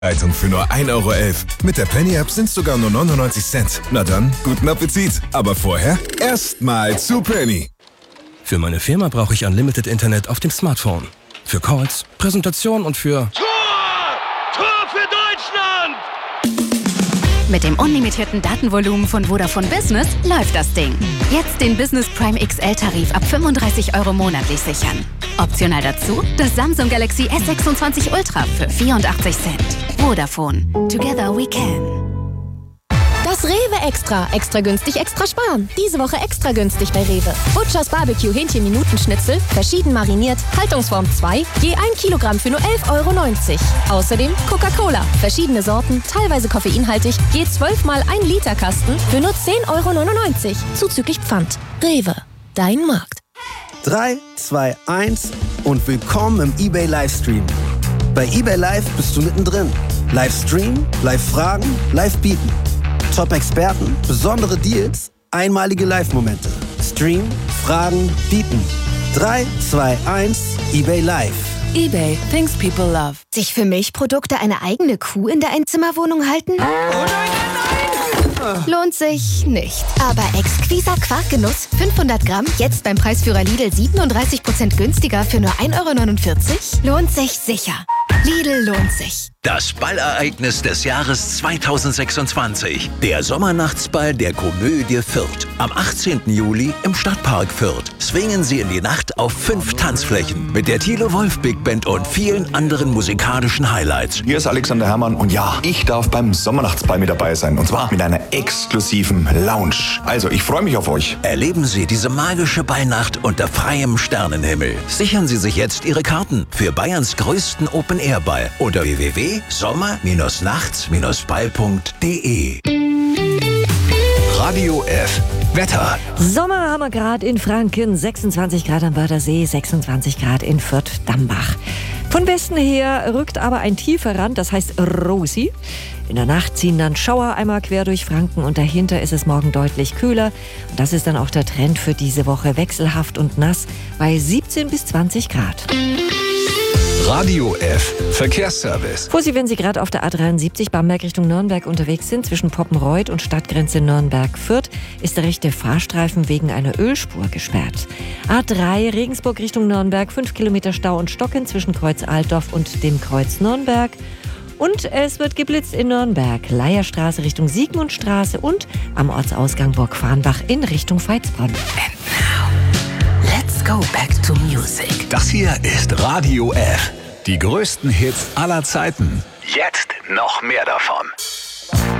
Leitung für nur 1,11 €. Mit der Penny-App sind es sogar nur 99 Cent. Na dann, guten Appetit. Aber vorher erstmal zu Penny. Für meine Firma brauche ich Unlimited Internet auf dem Smartphone. Für Calls, Präsentation und für... Tor! Tor für Deutschland! Mit dem unlimitierten Datenvolumen von Vodafone Business läuft das Ding. Jetzt den Business Prime XL-Tarif ab 35 € monatlich sichern. Optional dazu das Samsung Galaxy S26 Ultra für 84 Cent. Vodafone. Together we can. Das Rewe Extra. Extra günstig, extra sparen. Diese Woche extra günstig bei Rewe. Butchers Barbecue Hähnchen-Minutenschnitzel, verschieden mariniert, Haltungsform 2, je 1 Kilogramm für nur 11,90 €. Außerdem Coca-Cola, verschiedene Sorten, teilweise koffeinhaltig, je 12 mal 1 Liter Kasten für nur 10,99 €. Zuzüglich Pfand. Rewe. Dein Markt. 3, 2, 1 und willkommen im eBay Livestream. Bei eBay Live bist du mittendrin. Livestream, Live-Fragen, Live-Bieten. Top-Experten, besondere Deals, einmalige Live-Momente. Stream, Fragen, Bieten. 3, 2, 1, eBay Live. eBay. Things people love. Sich für Milchprodukte eine eigene Kuh in der Einzimmerwohnung halten? Oh nein, nein, Lohnt sich nicht. Aber exquiser Quarkgenuss, 500 Gramm, jetzt beim Preisführer Lidl 37% günstiger für nur 1,49 €? Lohnt sich sicher. Lidl lohnt sich. Das Ballereignis des Jahres 2026. Der Sommernachtsball der Komödie Fürth. Am 18. Juli im Stadtpark Fürth. Swingen Sie in die Nacht auf 5 Tanzflächen mit der Thilo Wolf Big Band und vielen anderen musikalischen Highlights. Hier ist Alexander Herrmann und ja, ich darf beim Sommernachtsball mit dabei sein. Und zwar mit einer exklusiven Lounge. Also, ich freue mich auf euch. Erleben Sie diese magische Ballnacht unter freiem Sternenhimmel. Sichern Sie sich jetzt Ihre Karten für Bayerns größten Open-Air-Ball unter www.sommer-ball.de. Radio F. Wetter. Sommer haben wir gerade in Franken, 26 Grad am Wörthersee, 26 Grad in Fürth-Dambach. Von Westen her rückt aber ein Tief heran, das heißt Rosi. In der Nacht ziehen dann Schauer einmal quer durch Franken und dahinter ist es morgen deutlich kühler. Und das ist dann auch der Trend für diese Woche, wechselhaft und nass bei 17 bis 20 Grad. Radio F. Verkehrsservice. Vorsicht, wenn Sie gerade auf der A73 Bamberg Richtung Nürnberg unterwegs sind, zwischen Poppenreuth und Stadtgrenze Nürnberg-Fürth, ist der rechte Fahrstreifen wegen einer Ölspur gesperrt. A3 Regensburg Richtung Nürnberg, 5 Kilometer Stau und Stocken zwischen Kreuz Altdorf und dem Kreuz Nürnberg. Und es wird geblitzt in Nürnberg, Leierstraße Richtung Siegmundstraße und am Ortsausgang Burg Farnbach in Richtung Veitsbronn. And now, let's go back to music. Das hier ist Radio F. Die größten Hits aller Zeiten. Jetzt noch mehr davon.